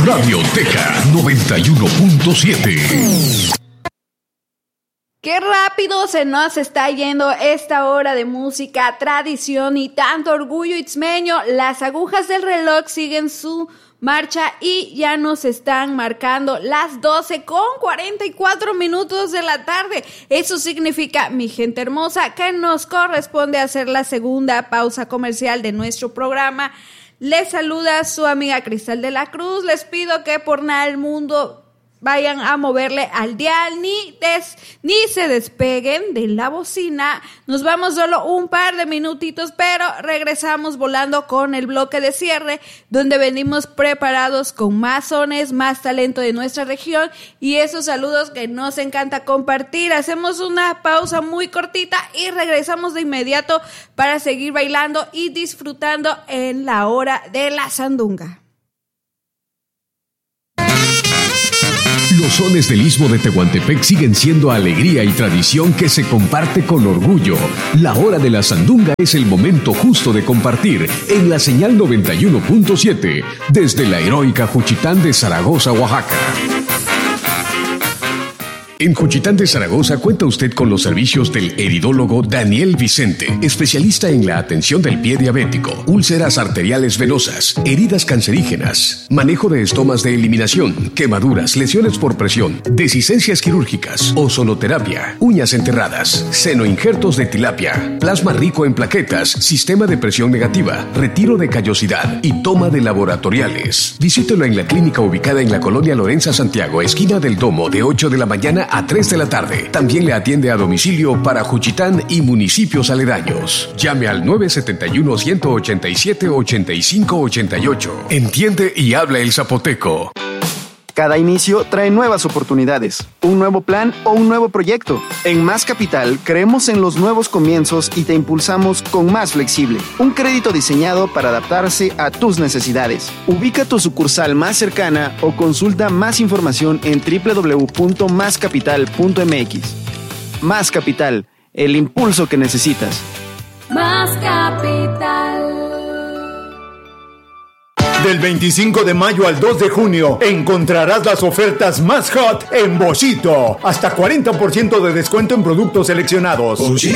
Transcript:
Radioteca 91.7. Qué rápido se nos está yendo esta hora de música, tradición y tanto orgullo itzmeño. Las agujas del reloj siguen su marcha y ya nos están marcando las 12:44 de la tarde. Eso significa, mi gente hermosa, que nos corresponde hacer la segunda pausa comercial de nuestro programa. Les saluda su amiga Cristal de la Cruz. Les pido que por nada del mundo vayan a moverle al dial ni se despeguen de la bocina. Nos vamos solo un par de minutitos, pero regresamos volando con el bloque de cierre, donde venimos preparados con más sones, más talento de nuestra región y esos saludos que nos encanta compartir. Hacemos una pausa muy cortita y regresamos de inmediato para seguir bailando y disfrutando en la hora de la sandunga. Los sones del Istmo de Tehuantepec siguen siendo alegría y tradición que se comparte con orgullo. La hora de la sandunga es el momento justo de compartir en la señal 91.7 desde la heroica Juchitán de Zaragoza, Oaxaca. En Juchitán de Zaragoza cuenta usted con los servicios del heridólogo Daniel Vicente, especialista en la atención del pie diabético, úlceras arteriales venosas, heridas cancerígenas, manejo de estomas de eliminación, quemaduras, lesiones por presión, dehiscencias quirúrgicas, ozonoterapia, uñas enterradas, senoinjertos de tilapia, plasma rico en plaquetas, sistema de presión negativa, retiro de callosidad y toma de laboratoriales. Visítelo en la clínica ubicada en la colonia Lorenza Santiago, esquina del Domo, de 8 de la mañana a 3 de la tarde. También le atiende a domicilio para Juchitán y municipios aledaños. Llame al 971-187-8588. Entiende y habla el zapoteco. Cada inicio trae nuevas oportunidades, un nuevo plan o un nuevo proyecto. En Más Capital creemos en los nuevos comienzos y te impulsamos con Más Flexible, un crédito diseñado para adaptarse a tus necesidades. Ubica tu sucursal más cercana o consulta más información en www.mascapital.mx. Más Capital, el impulso que necesitas. Más Capital. Del 25 de mayo al 2 de junio encontrarás las ofertas más hot en Boschito. Hasta 40% de descuento en productos seleccionados.